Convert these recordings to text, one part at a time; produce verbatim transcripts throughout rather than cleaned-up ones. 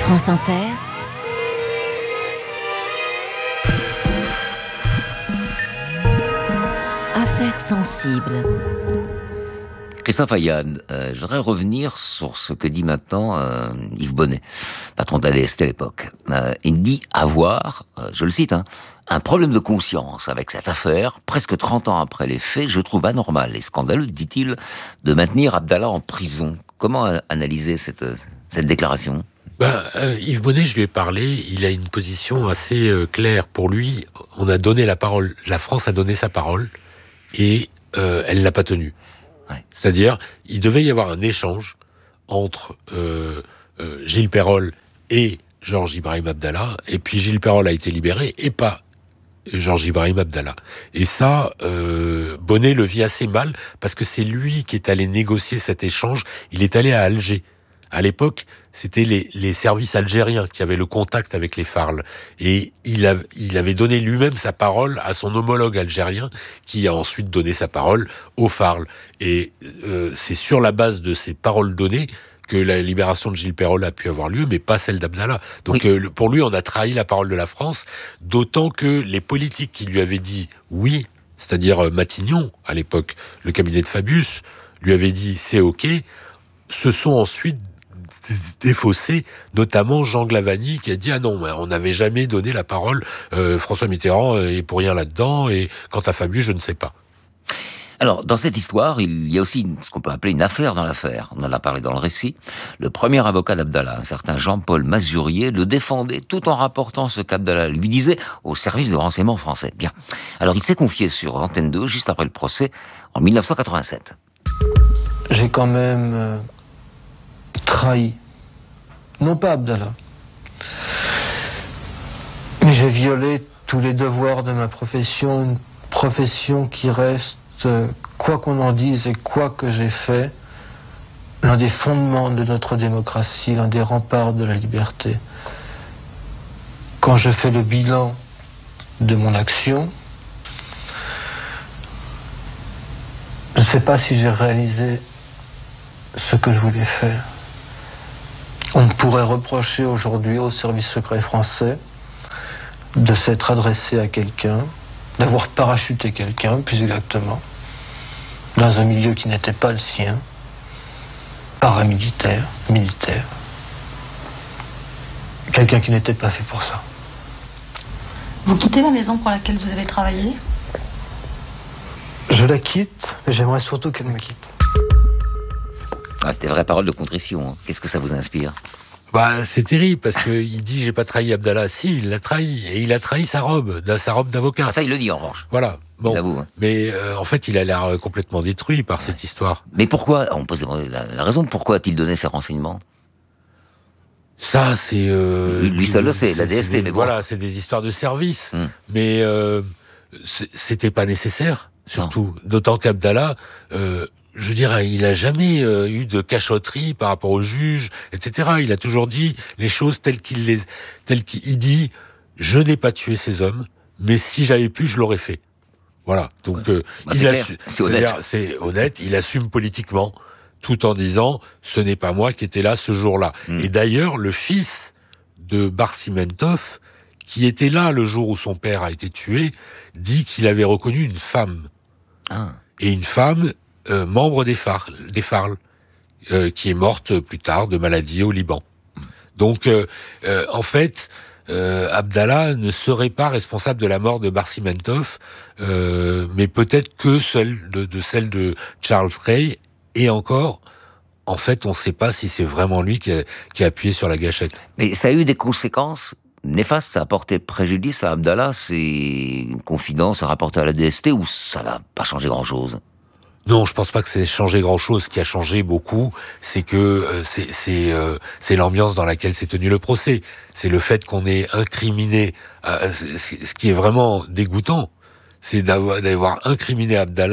France Inter, Affaires sensibles. Christophe Ayad, euh, je voudrais revenir sur ce que dit maintenant euh, Yves Bonnet, patron de la D S T à l'époque. Euh, il dit avoir, euh, je le cite, hein, un problème de conscience avec cette affaire. Presque trente ans après les faits, je trouve anormal et scandaleux, dit-il, de maintenir Abdallah en prison. Comment euh, analyser cette, cette déclaration ? Ben, euh, Yves Bonnet, je lui ai parlé, il a une position assez euh, claire. Pour lui, on a donné la parole, la France a donné sa parole, et euh, elle l'a pas tenue. Ouais. C'est-à-dire, il devait y avoir un échange entre euh, euh, Gilles Peyrol et Georges Ibrahim Abdallah, et puis Gilles Peyrol a été libéré, et pas Georges Ibrahim Abdallah. Et ça, euh, Bonnet le vit assez mal, parce que c'est lui qui est allé négocier cet échange. Il est allé à Alger. À l'époque, c'était les, les services algériens qui avaient le contact avec les Farl. Et il, a, il avait donné lui-même sa parole à son homologue algérien, qui a ensuite donné sa parole aux Farl. Et euh, c'est sur la base de ces paroles données que la libération de Gilles Peyrol a pu avoir lieu, mais pas celle d'Abdallah. Donc oui. euh, pour lui, on a trahi la parole de la France, d'autant que les politiques qui lui avaient dit oui, c'est-à-dire Matignon, à l'époque, le cabinet de Fabius, lui avait dit c'est ok, se sont ensuite défaussé, notamment Jean Glavany qui a dit ah non, on n'avait jamais donné la parole, euh, François Mitterrand est pour rien là-dedans, et quant à Fabius, je ne sais pas. Alors, dans cette histoire, il y a aussi ce qu'on peut appeler une affaire dans l'affaire. On en a parlé dans le récit. Le premier avocat d'Abdallah, un certain Jean-Paul Mazurier, le défendait tout en rapportant ce qu'Abdallah lui disait au service de renseignement français. Bien. Alors, il s'est confié sur Antenne deux, juste après le procès, en dix-neuf cent quatre-vingt-sept. J'ai quand même euh, trahi, non pas Abdallah, mais j'ai violé tous les devoirs de ma profession, une profession qui reste, quoi qu'on en dise et quoi que j'ai fait, l'un des fondements de notre démocratie, l'un des remparts de la liberté. Quand je fais le bilan de mon action, je ne sais pas si j'ai réalisé ce que je voulais faire. On ne pourrait reprocher aujourd'hui au service secret français de s'être adressé à quelqu'un, d'avoir parachuté quelqu'un, plus exactement, dans un milieu qui n'était pas le sien, paramilitaire, militaire. Quelqu'un qui n'était pas fait pour ça. Vous quittez la maison pour laquelle vous avez travaillé ? Je la quitte, mais j'aimerais surtout qu'elle me quitte. Ah, des vraies paroles de contrition. Hein. Qu'est-ce que ça vous inspire ? Bah, c'est terrible, parce qu'il dit j'ai pas trahi Abdallah. Si, il l'a trahi, et il a trahi sa robe, sa robe d'avocat. Ah, ça, il le dit en revanche. Voilà. Bon, il avoue, hein. Mais euh, en fait, il a l'air complètement détruit par ouais. cette histoire. Mais pourquoi ? On pose la, la raison de pourquoi a-t-il donné ces renseignements ? Ça, c'est euh, lui, lui seul le sait, la D S T. Des, mais bon. Voilà, c'est des histoires de service. Hum. Mais euh, c'était pas nécessaire, surtout. Non. D'autant qu'Abdallah, euh, je veux dire, il a jamais euh, eu de cachotterie par rapport au juge, et cetera. Il a toujours dit les choses telles qu'il les, telles qu'il dit. Je n'ai pas tué ces hommes, mais si j'avais pu, je l'aurais fait. Voilà. Donc, euh, bah, il c'est, assu- c'est honnête. C'est honnête. Il assume politiquement, tout en disant ce n'est pas moi qui étais là ce jour-là. Mmh. Et d'ailleurs, le fils de Barsimentov, qui était là le jour où son père a été tué, dit qu'il avait reconnu une femme. Ah. Et une femme euh, membre des Farl, des Farl euh, qui est morte plus tard de maladie au Liban. Mmh. Donc, euh, euh, en fait, euh, Abdallah ne serait pas responsable de la mort de Barsimentov, euh, mais peut-être que celle de, de celle de Charles Ray. Et encore, en fait, on ne sait pas si c'est vraiment lui qui a, qui a appuyé sur la gâchette. Mais ça a eu des conséquences néfastes, ça a porté préjudice à Abdallah, c'est une confidence à rapporter à la D S T, ou ça n'a pas changé grand-chose ? Non, je pense pas que c'est changé grand-chose. Ce qui a changé beaucoup, c'est que euh, c'est c'est euh, c'est l'ambiance dans laquelle s'est tenu le procès. C'est le fait qu'on ait incriminé. Euh, ce qui est vraiment dégoûtant, c'est d'avoir, d'avoir incriminé Abdallah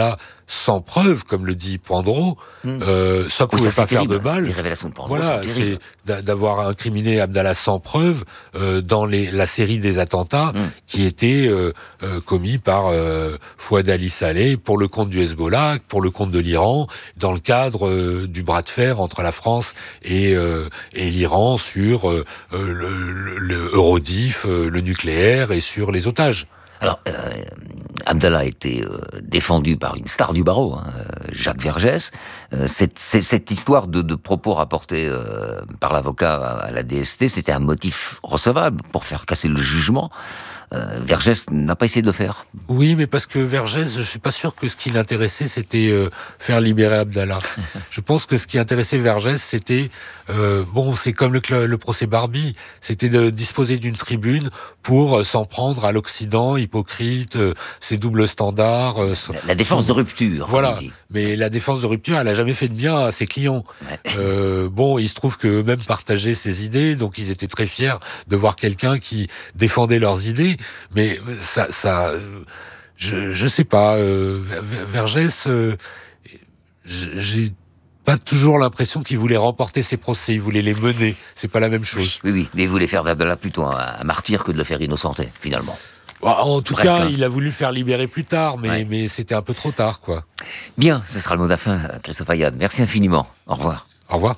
sans preuve, comme le dit Pandro, mmh. euh, ça pouvait oui, ça, pas faire terrible, de mal. Les révélations de Pandro voilà, sont terribles. C'est d'avoir incriminé Abdallah sans preuve euh, dans les, la série des attentats mmh. qui étaient euh, euh, commis par euh, Fouad Ali Saleh pour le compte du Hezbollah, pour le compte de l'Iran, dans le cadre euh, du bras de fer entre la France et, euh, et l'Iran sur euh, le, le, le Eurodif, euh, le nucléaire et sur les otages. Alors, euh, Abdallah a été euh, défendu par une star du barreau, hein, Jacques Vergès. Euh, cette, cette histoire de, de propos rapportés euh, par l'avocat à la D S T, c'était un motif recevable pour faire casser le jugement. Euh, Vergès n'a pas essayé de le faire. Oui, mais parce que Vergès, je suis pas sûr que ce qui l'intéressait, c'était euh, faire libérer Abdallah. Je pense que ce qui intéressait Vergès, c'était euh, bon, c'est comme le, le procès Barbie, c'était de disposer d'une tribune pour euh, s'en prendre à l'Occident hypocrite, euh, ses doubles standards. Euh, la, la défense de rupture. Voilà. Mais la défense de rupture, elle a jamais fait de bien à ses clients. Ouais. Euh, bon, il se trouve qu'eux-mêmes partageaient ses idées, donc ils étaient très fiers de voir quelqu'un qui défendait leurs idées. Mais ça, ça, je, je sais pas. Euh, Vergès, euh, j'ai pas toujours l'impression qu'il voulait remporter ses procès, il voulait les mener. C'est pas la même chose. Oui, oui, mais il voulait faire d'Abdallah plutôt un, un martyr que de le faire innocenter, finalement. En tout Presque cas, un... il a voulu le faire libérer plus tard, mais, ouais. mais c'était un peu trop tard, quoi. Bien, ce sera le mot de la fin, Christophe Ayad. Merci infiniment. Au revoir. Au revoir.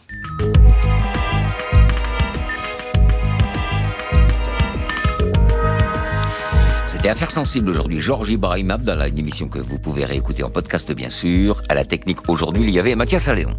C'était Affaires sensibles aujourd'hui. Georges Ibrahim Abdallah, une émission que vous pouvez réécouter en podcast, bien sûr. À la technique aujourd'hui, il y avait Mathias Alléon.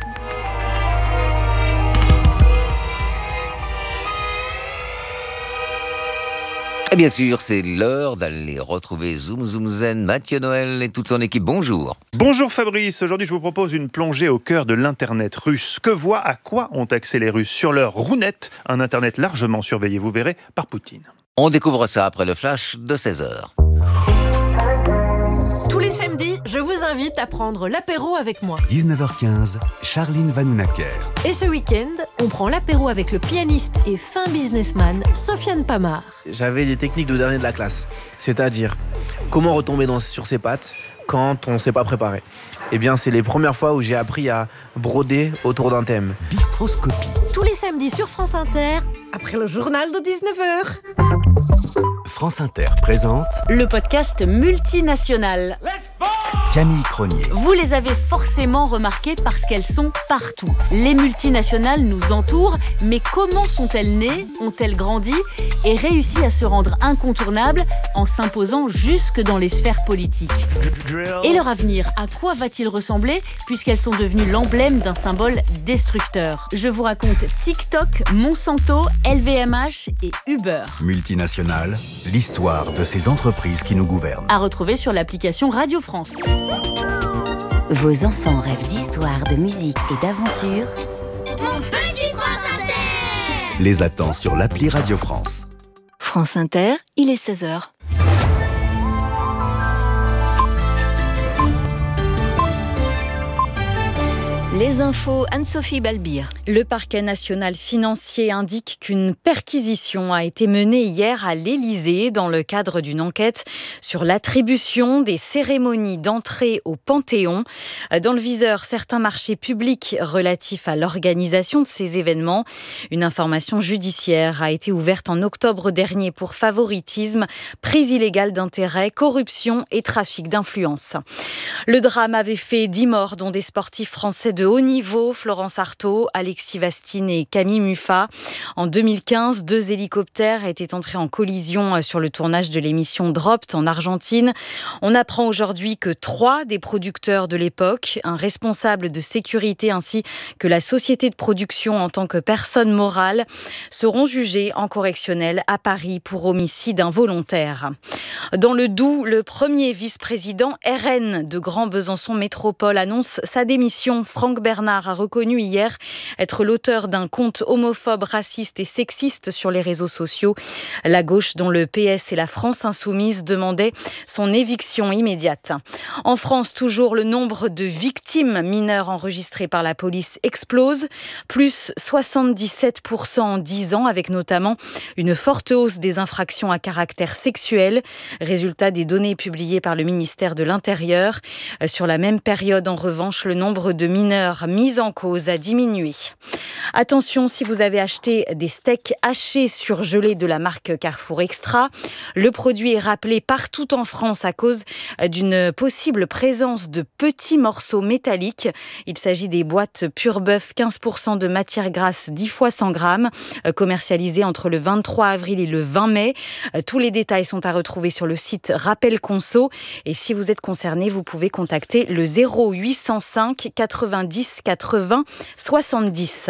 Et bien sûr, c'est l'heure d'aller retrouver Zoom Zoom Zen, Mathieu Noël et toute son équipe. Bonjour. Bonjour Fabrice. Aujourd'hui, je vous propose une plongée au cœur de l'Internet russe. Que voient, à quoi ont accès les Russes sur leur Rounette, un Internet largement surveillé, vous verrez, par Poutine. On découvre ça après le flash de seize heures. Tous les samedis, je vous invite à prendre l'apéro avec moi. dix-neuf heures quinze, Charline Vanhoenacker. Et ce week-end, on prend l'apéro avec le pianiste et fin businessman Sofiane Pamar. J'avais des techniques de dernier de la classe, c'est-à-dire comment retomber dans, sur ses pattes quand on ne s'est pas préparé. Eh bien, c'est les premières fois où j'ai appris à broder autour d'un thème. Bistroscopie. Tous les samedis sur France Inter, après le journal de dix-neuf heures. France Inter présente le podcast multinational. Camille Cronier. Vous les avez forcément remarquées parce qu'elles sont partout. Les multinationales nous entourent, mais comment sont-elles nées, ont-elles grandi et réussi à se rendre incontournables en s'imposant jusque dans les sphères politiques ? Et leur avenir, à quoi va-t-il ressembler puisqu'elles sont devenues l'emblème d'un symbole destructeur ? Je vous raconte TikTok, Monsanto, L V M H et Uber. Multinationales, l'histoire de ces entreprises qui nous gouvernent. À retrouver sur l'application Radio France. Vos enfants rêvent d'histoire, de musique et d'aventure. Mon petit France Inter! Les attend sur l'appli Radio France. France Inter, il est seize heures. Les infos, Anne-Sophie Balbir. Le parquet national financier indique qu'une perquisition a été menée hier à l'Élysée dans le cadre d'une enquête sur l'attribution des cérémonies d'entrée au Panthéon. Dans le viseur, certains marchés publics relatifs à l'organisation de ces événements. Une information judiciaire a été ouverte en octobre dernier pour favoritisme, prise illégale d'intérêt, corruption et trafic d'influence. Le drame avait fait dix morts, dont des sportifs français de haut niveau, Florence Artaud, Alexis Vastine et Camille Muffat. En deux mille quinze, deux hélicoptères étaient entrés en collision sur le tournage de l'émission Dropped en Argentine. On apprend aujourd'hui que trois des producteurs de l'époque, un responsable de sécurité ainsi que la société de production en tant que personne morale, seront jugés en correctionnel à Paris pour homicide involontaire. Dans le Doubs, le premier vice-président R N de Grand Besançon Métropole annonce sa démission. Franck Franck Bernard a reconnu hier être l'auteur d'un compte homophobe, raciste et sexiste sur les réseaux sociaux. La gauche, dont le P S et la France Insoumise, demandaient son éviction immédiate. En France, toujours, le nombre de victimes mineures enregistrées par la police explose, plus soixante-dix-sept pour cent en dix ans, avec notamment une forte hausse des infractions à caractère sexuel. Résultat des données publiées par le ministère de l'Intérieur. Sur la même période, en revanche, le nombre de mineurs mis en cause a diminué. Attention, si vous avez acheté des steaks hachés surgelés de la marque Carrefour Extra, le produit est rappelé partout en France à cause d'une possible présence de petits morceaux métalliques. Il s'agit des boîtes Pur Bœuf, quinze pour cent de matière grasse, dix fois cent grammes, commercialisées entre le vingt-trois avril et le vingt mai. Tous les détails sont à retrouver sur le site Rappel Conso. Et si vous êtes concerné, vous pouvez contacter le zéro huit cent cinq quatre-vingt-dix quatre-vingts soixante-dix.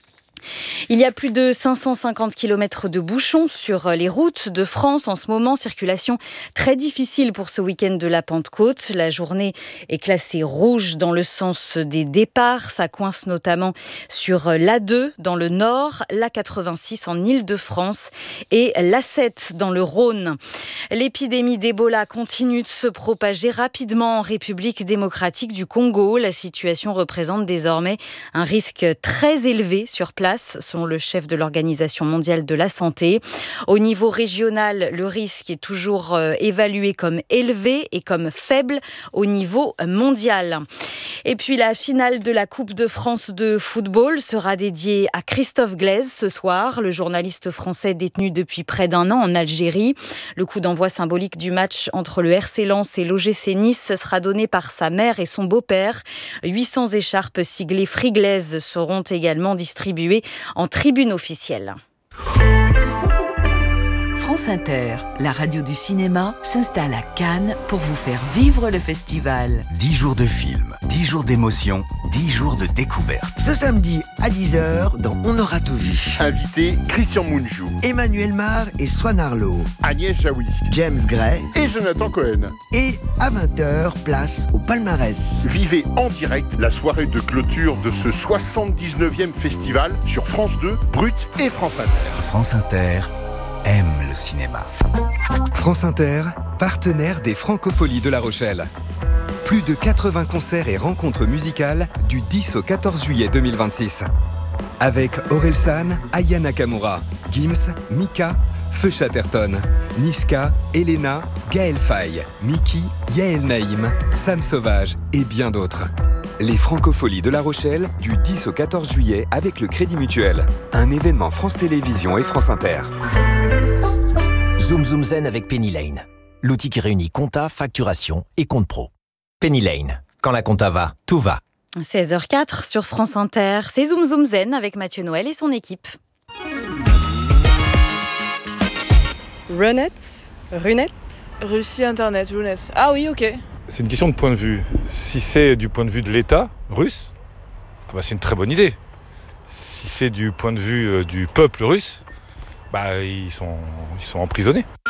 Il y a plus de cinq cent cinquante kilomètres de bouchons sur les routes de France en ce moment. Circulation très difficile pour ce week-end de la Pentecôte. La journée est classée rouge dans le sens des départs. Ça coince notamment sur l'A deux dans le nord, l'A quatre-vingt-six en Île-de-France et l'A sept dans le Rhône. L'épidémie d'Ebola continue de se propager rapidement en République démocratique du Congo. La situation représente désormais un risque très élevé sur place, selon le chef de l'Organisation mondiale de la santé. Au niveau régional, le risque est toujours euh, évalué comme élevé et comme faible au niveau mondial. Et puis la finale de la Coupe de France de football sera dédiée à Christophe Glaise ce soir, le journaliste français détenu depuis près d'un an en Algérie. Le coup d'envoi symbolique du match entre le R C Lens et l'O G C Nice sera donné par sa mère et son beau-père. huit cents écharpes siglées Free Glaise seront également distribuées en tribune officielle. France Inter, la radio du cinéma, s'installe à Cannes pour vous faire vivre le festival. dix jours de films, dix jours d'émotion, dix jours de découverte. Ce samedi à dix heures, dans On aura tout vu. Invité Christian Mungiu, Emmanuel Mar et Swan Arlo, Agnès Jaoui, James Gray et Jonathan Cohen. Et à vingt heures, place au palmarès. Vivez en direct la soirée de clôture de ce soixante-dix-neuvième festival sur France deux, Brut et France Inter. France Inter aime le cinéma. France Inter, partenaire des Francopholies de La Rochelle. Plus de quatre-vingts concerts et rencontres musicales du dix au quatorze juillet deux mille vingt-six. Avec Orelsan, Aya Nakamura, Gims, Mika, Feu Chatterton, Niska, Elena, Gaël Faye, Miki, Yael Naïm, Sam Sauvage et bien d'autres. Les Francopholies de La Rochelle du dix au quatorze juillet avec le Crédit Mutuel. Un événement France Télévisions et France Inter. Zoom Zoom Zen avec Penny Lane. L'outil qui réunit compta, facturation et compte pro. Penny Lane. Quand la compta va, tout va. seize heures quatre sur France Inter. C'est Zoom Zoom Zen avec Mathieu Noël et son équipe. Runet, Runet, Russie Internet, Runet. Ah oui, ok. C'est une question de point de vue. Si c'est du point de vue de l'État russe, ah bah c'est une très bonne idée. Si c'est du point de vue euh, du peuple russe, bah ils sont, ils sont emprisonnés.